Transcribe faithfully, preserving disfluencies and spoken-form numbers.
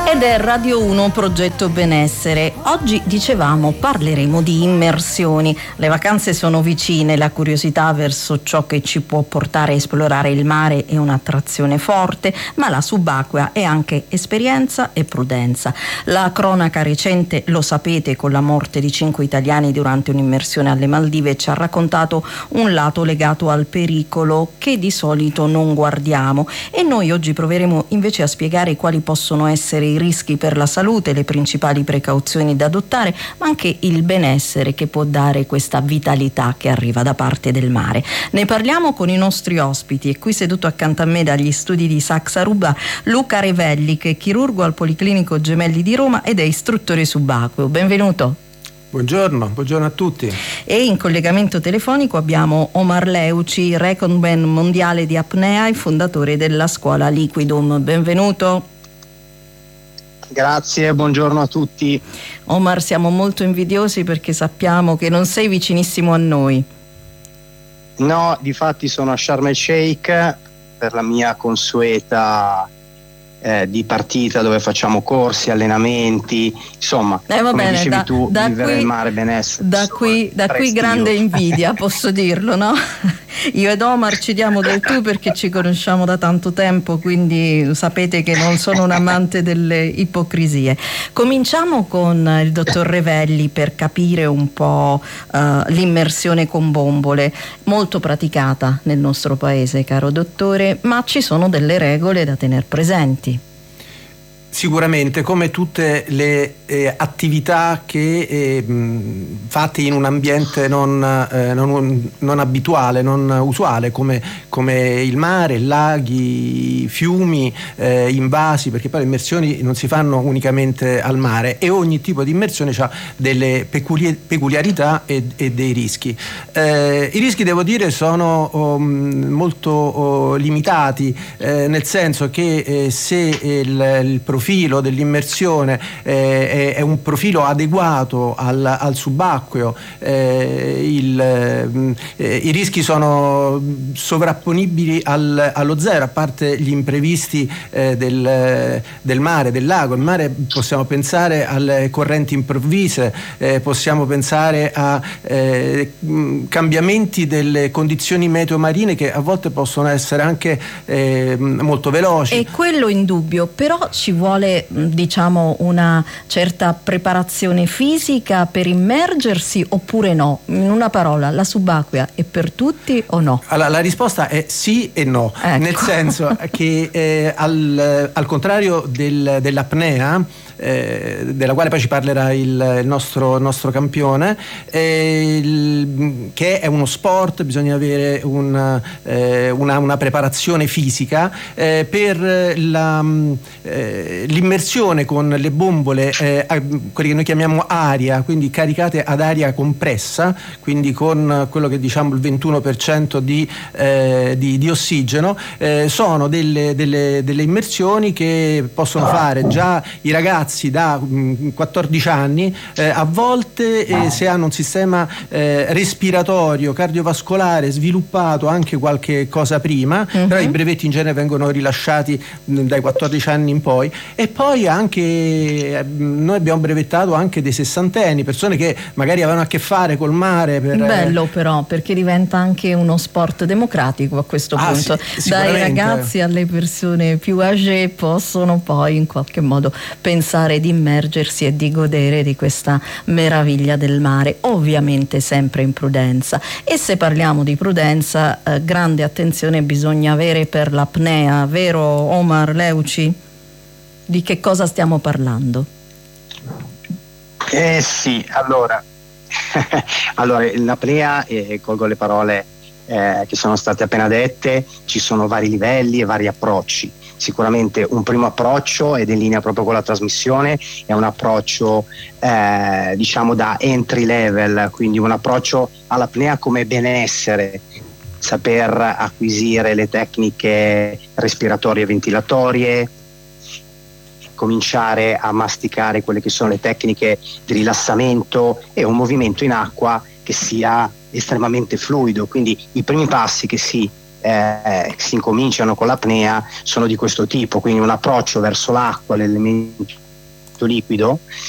Ed è Radio uno Progetto Benessere. Oggi dicevamo parleremo di immersioni. Le vacanze sono vicine, la curiosità verso ciò che ci può portare a esplorare il mare è un'attrazione forte, ma la subacquea è anche esperienza e prudenza. La cronaca recente, lo sapete, con la morte di cinque italiani durante un'immersione alle Maldive, ci ha raccontato un lato legato al pericolo che di solito non guardiamo, e noi oggi proveremo invece a spiegare quali possono essere i rischi per la salute, le principali precauzioni da adottare, ma anche il benessere che può dare questa vitalità che arriva da parte del mare. Ne parliamo con i nostri ospiti. È qui seduto accanto a me dagli studi di Saxa Ruba Luca Revelli, che è chirurgo al Policlinico Gemelli di Roma ed è istruttore subacqueo. Benvenuto. Buongiorno, buongiorno a tutti. E in collegamento telefonico abbiamo Omar Leuci, recordman mondiale di apnea e fondatore della scuola Liquidum. Benvenuto. Grazie, buongiorno a tutti. Omar, siamo molto invidiosi perché sappiamo che non sei vicinissimo a noi. No, difatti sono a Sharm el Sheikh per la mia consueta eh, di partita, dove facciamo corsi, allenamenti, insomma, eh, va come bene, dicevi da, tu, da vivere qui, il mare benessere. Da qui, da qui grande invidia, posso dirlo, no? Io ed Omar ci diamo del tu perché ci conosciamo da tanto tempo, quindi sapete che non sono un amante delle ipocrisie. Cominciamo con il dottor Revelli per capire un po' uh, l'immersione con bombole, molto praticata nel nostro paese, caro dottore, ma ci sono delle regole da tener presenti. Sicuramente, come tutte le eh, attività che eh, mh, fatte in un ambiente non, eh, non, non abituale, non usuale, come, come il mare, laghi, fiumi, eh, invasi, perché poi le immersioni non si fanno unicamente al mare, e ogni tipo di immersione ha delle peculi- peculiarità e, e dei rischi. Eh, I rischi, devo dire, sono oh, molto oh, limitati, eh, nel senso che eh, se il, il profilo dell'immersione eh, è, è un profilo adeguato al, al subacqueo, eh, il, eh, i rischi sono sovrapponibili al, allo zero, a parte gli imprevisti eh, del, del mare, del lago. Il mare, possiamo pensare alle correnti improvvise, eh, possiamo pensare a eh, cambiamenti delle condizioni meteo marine che a volte possono essere anche eh, molto veloci. E quello in dubbio, però ci vuole diciamo una certa preparazione fisica per immergersi, oppure no? In una parola, la subacquea è per tutti o no? Allora, la risposta è sì e no, ecco. Nel senso che eh, al, al contrario del, dell'apnea, eh, della quale poi ci parlerà il, il nostro, nostro campione, eh, il, che è uno sport, bisogna avere un, eh, una, una preparazione fisica eh, per la, eh, l'immersione con le bombole, eh, quelle che noi chiamiamo aria, quindi caricate ad aria compressa, quindi con quello che diciamo il ventuno per cento di, eh, di, di ossigeno. Eh, sono delle, delle, delle immersioni che possono fare già i ragazzi da mh, quattordici anni, eh, a volte eh, se hanno un sistema eh, respiratorio, cardiovascolare sviluppato anche qualche cosa prima, uh-huh. Però i brevetti in genere vengono rilasciati mh, dai quattordici anni in poi. E poi anche eh, noi abbiamo brevettato anche dei sessantenni, persone che magari avevano a che fare col mare. Per, Bello però, perché diventa anche uno sport democratico a questo ah, punto. Sì, dai ragazzi alle persone più âgé possono poi in qualche modo pensare di immergersi e di godere di questa meraviglia del mare, ovviamente sempre in prudenza. E se parliamo di prudenza, eh, grande attenzione bisogna avere per l'apnea, vero Omar Leuci? Di che cosa stiamo parlando? Eh sì, allora, allora l'apnea, eh, colgo le parole eh, che sono state appena dette, ci sono vari livelli e vari approcci. Sicuramente un primo approccio, ed in linea proprio con la trasmissione, è un approccio eh, diciamo da entry level, quindi un approccio all'apnea come benessere, saper acquisire le tecniche respiratorie e ventilatorie, cominciare a masticare quelle che sono le tecniche di rilassamento e un movimento in acqua che sia estremamente fluido. Quindi i primi passi che si eh, si incominciano con l'apnea sono di questo tipo, quindi un approccio verso l'acqua, l'elemento liquido,